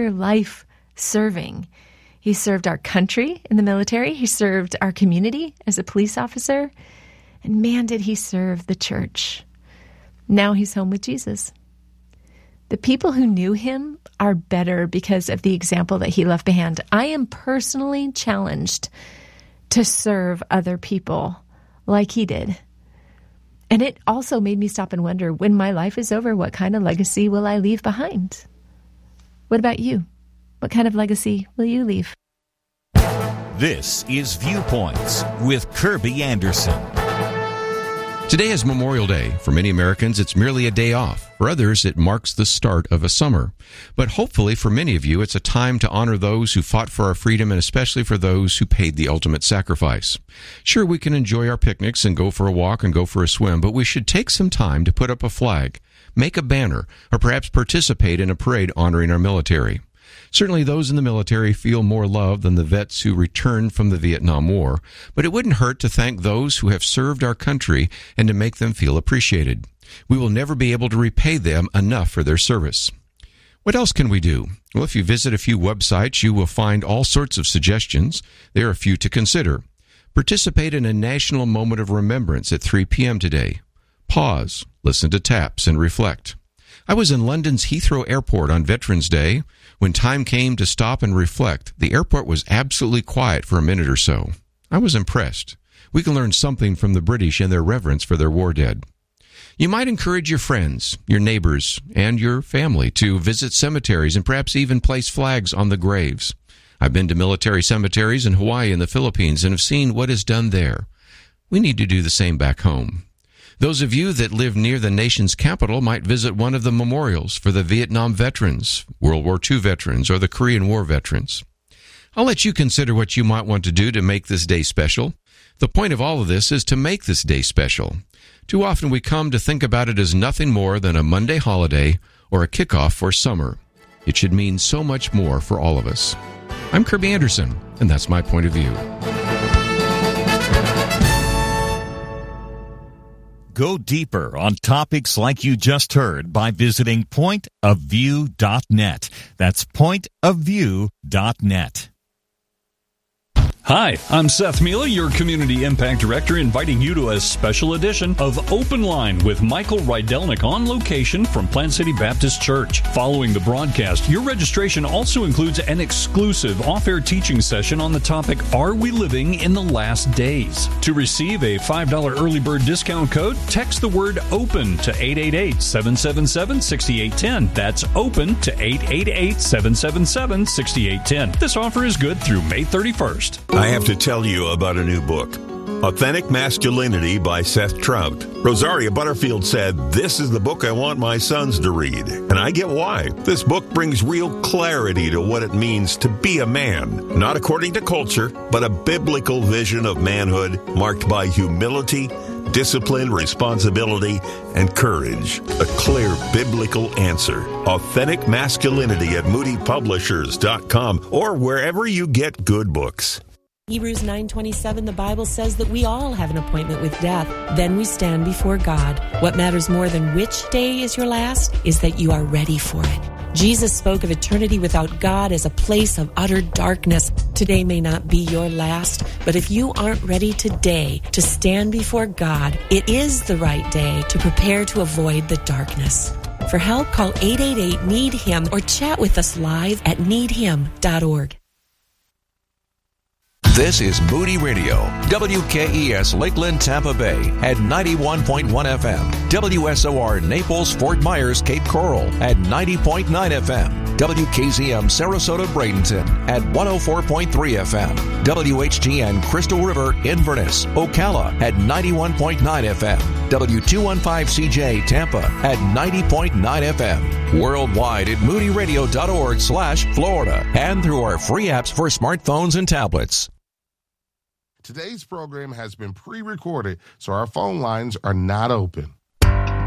entire life serving. He served our country in the military. He served our community as a police officer. And man, did he serve the church. Now he's home with Jesus. The people who knew him are better because of the example that he left behind. I am personally challenged to serve other people like he did. And it also made me stop and wonder, when my life is over, what kind of legacy will I leave behind? What about you? What kind of legacy will you leave? This is Viewpoints with Kirby Anderson. Today is Memorial Day. For many Americans, it's merely a day off. For others, it marks the start of a summer. But hopefully, for many of you, it's a time to honor those who fought for our freedom, and especially for those who paid the ultimate sacrifice. Sure, we can enjoy our picnics and go for a walk and go for a swim, but we should take some time to put up a flag, make a banner, or perhaps participate in a parade honoring our military. Certainly those in the military feel more love than the vets who returned from the Vietnam War, but it wouldn't hurt to thank those who have served our country and to make them feel appreciated. We will never be able to repay them enough for their service. What else can we do? Well, if you visit a few websites, you will find all sorts of suggestions. There are a few to consider. Participate in a national moment of remembrance at 3 p.m. today. Pause, listen to taps, and reflect. I was in London's Heathrow Airport on Veterans Day. When time came to stop and reflect, the airport was absolutely quiet for a minute or so. I was impressed. We can learn something from the British and their reverence for their war dead. You might encourage your friends, your neighbors, and your family to visit cemeteries and perhaps even place flags on the graves. I've been to military cemeteries in Hawaii and the Philippines and have seen what is done there. We need to do the same back home. Those of you that live near the nation's capital might visit one of the memorials for the Vietnam veterans, World War II veterans, or the Korean War veterans. I'll let you consider what you might want to do to make this day special. The point of all of this is to make this day special. Too often we come to think about it as nothing more than a Monday holiday or a kickoff for summer. It should mean so much more for all of us. I'm Kirby Anderson, and that's my point of view. Go deeper on topics like you just heard by visiting pointofview.net. That's pointofview.net. Hi, I'm Seth Mila, your Community Impact Director, inviting you to a special edition of Open Line with Michael Rydelnik on location from Plant City Baptist Church. Following the broadcast, your registration also includes an exclusive off-air teaching session on the topic, Are We Living in the Last Days? To receive a $5 early bird discount code, text the word OPEN to 888-777-6810. That's OPEN to 888-777-6810. This offer is good through May 31st. I have to tell you about a new book, Authentic Masculinity by Seth Trout. Rosaria Butterfield said, "This is the book I want my sons to read." And I get why. This book brings real clarity to what it means to be a man. Not according to culture, but a biblical vision of manhood marked by humility, discipline, responsibility, and courage. A clear biblical answer. Authentic Masculinity at moodypublishers.com or wherever you get good books. Hebrews 9:27, the Bible says that we all have an appointment with death. Then we stand before God. What matters more than which day is your last is that you are ready for it. Jesus spoke of eternity without God as a place of utter darkness. Today may not be your last, but if you aren't ready today to stand before God, it is the right day to prepare to avoid the darkness. For help, call 888-NEED-HIM or chat with us live at needhim.org. This is Moody Radio, WKES Lakeland, Tampa Bay at 91.1 FM, WSOR Naples, Fort Myers, Cape Coral at 90.9 FM, WKZM Sarasota, Bradenton at 104.3 FM, WHTN Crystal River, Inverness, Ocala at 91.9 FM, W215CJ Tampa at 90.9 FM, worldwide at moodyradio.org/Florida, and through our free apps for smartphones and tablets. Today's program has been pre-recorded, so our phone lines are not open.